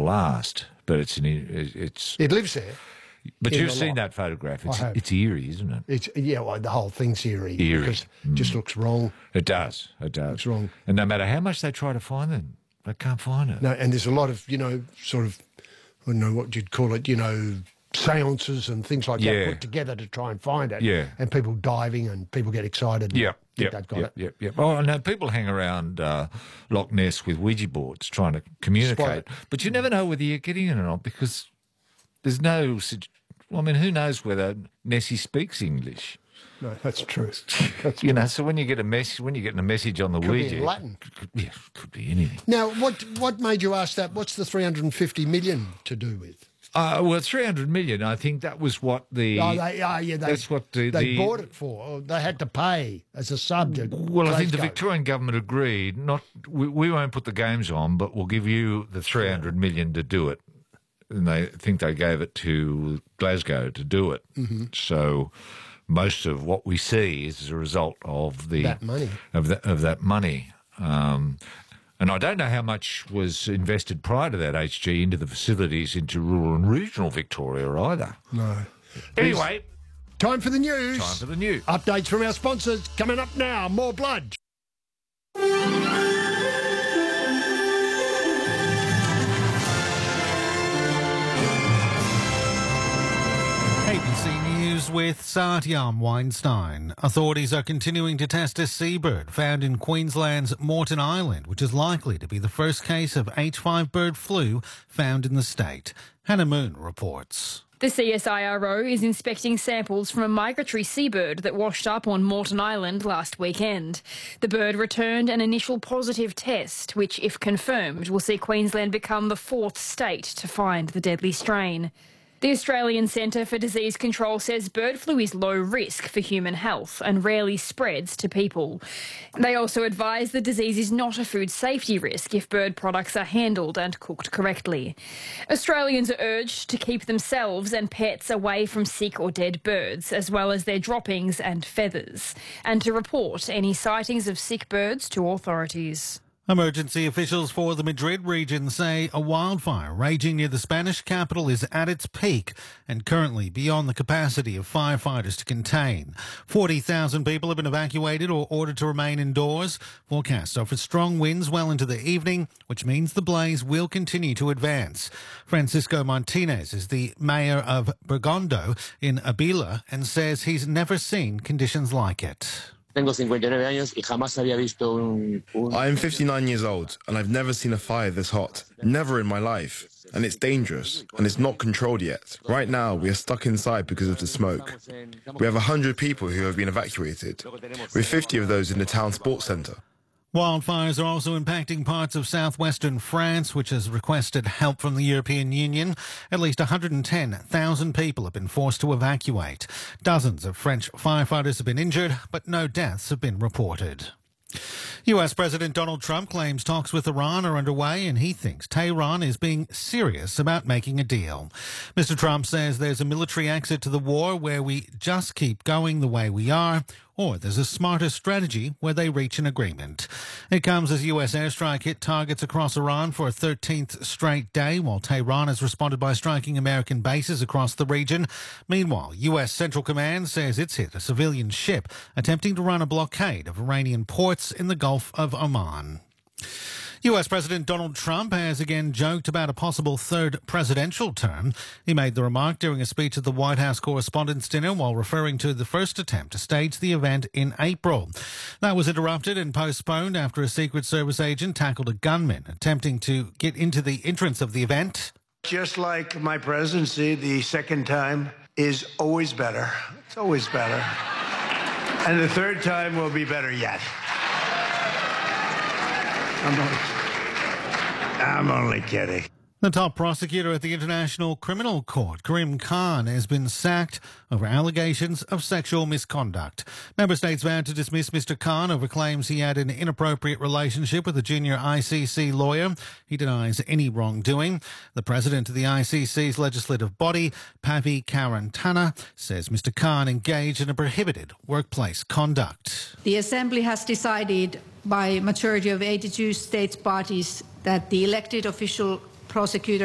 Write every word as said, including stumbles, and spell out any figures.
last. But it's an, it's It lives there. But in you've the seen lot. that photograph. It's I have. it's eerie, isn't it? It's yeah, well, the whole thing's eerie. Eerie. Because it just looks wrong. It does. It does. Looks wrong. And no matter how much they try to find them, they can't find it. No, and there's a lot of, you know, sort of, I don't know what you'd call it, you know, seances and things like Yeah. that put together to try and find it. Yeah. And people diving and people get excited. and Yeah, think yeah, they've got yeah, it. yeah, yeah. Oh, no, people hang around uh, Loch Ness with Ouija boards trying to communicate, it. but you never know whether you're getting it or not because there's no. sug- Well, I mean, who knows whether Nessie speaks English? No, that's true. That's You know, so when you get a message, when you're getting a message on the Could be Ouija, in Latin. Could, could, yeah, could be anything. Now, what what made you ask that? What's the three hundred fifty million to do with? Uh, well, three hundred million. I think that was what the. Oh, they, oh yeah, they, that's what the, they the bought it for. Or they had to pay as a sub to Well, I think the Glasgow. Victorian government agreed. Not we, we won't put the games on, but we'll give you the three hundred million to do it. And they think they gave it to Glasgow to do it. Mm-hmm. So most of what we see is as a result of the That money. of that of that money. Um, and I don't know how much was invested prior to that H G into the facilities into rural and regional Victoria either. No. Anyway, Time for the news. time for the news. Updates from our sponsors coming up now. More blood. A B C News with Satyam Weinstein. Authorities are continuing to test a seabird found in Queensland's Moreton Island, which is likely to be the first case of H five bird flu found in the state. Hannah Moon reports. The C S I R O is inspecting samples from a migratory seabird that washed up on Moreton Island last weekend. The bird returned an initial positive test, which, if confirmed, will see Queensland become the fourth state to find the deadly strain. The Australian Centre for Disease Control says bird flu is low risk for human health and rarely spreads to people. They also advise the disease is not a food safety risk if bird products are handled and cooked correctly. Australians are urged to keep themselves and pets away from sick or dead birds, as well as their droppings and feathers, and to report any sightings of sick birds to authorities. Emergency officials for the Madrid region say a wildfire raging near the Spanish capital is at its peak and currently beyond the capacity of firefighters to contain. forty thousand people have been evacuated or ordered to remain indoors. Forecasts are for strong winds well into the evening, which means the blaze will continue to advance. Francisco Martinez is the mayor of Bergondo in Abila and says he's never seen conditions like it. Tengo cincuenta y nueve años y jamás había visto un, un... I am fifty-nine years old and I've never seen a fire this hot. Never in my life. And it's dangerous and it's not controlled yet. Right now, we are stuck inside because of the smoke. We have one hundred people who have been evacuated, with fifty of those in the town sports centre. Wildfires are also impacting parts of southwestern France, which has requested help from the European Union. At least one hundred ten thousand people have been forced to evacuate. Dozens of French firefighters have been injured, but no deaths have been reported. U S President Donald Trump claims talks with Iran are underway and he thinks Tehran is being serious about making a deal. Mister Trump says there's a military exit to the war where we just keep going the way we are, or there's a smarter strategy where they reach an agreement. It comes as U S airstrike hit targets across Iran for a thirteenth straight day, while Tehran has responded by striking American bases across the region. Meanwhile, U S Central Command says it's hit a civilian ship attempting to run a blockade of Iranian ports in the Gulf of Oman. U S President Donald Trump has again joked about a possible third presidential term. He made the remark during a speech at the White House Correspondents' Dinner while referring to the first attempt to stage the event in April. That was interrupted and postponed after a Secret Service agent tackled a gunman attempting to get into the entrance of the event. Just like my presidency, the second time is always better. It's always better. And the third time will be better yet. I'm only, I'm only kidding. The top prosecutor at the International Criminal Court, Karim Khan, has been sacked over allegations of sexual misconduct. Member states vowed to dismiss Mister Khan over claims he had an inappropriate relationship with a junior I C C lawyer. He denies any wrongdoing. The president of the I C C's legislative body, Pavi Karantana, says Mister Khan engaged in a prohibited workplace conduct. The Assembly has decided by a majority of eighty-two states parties that the elected official prosecutor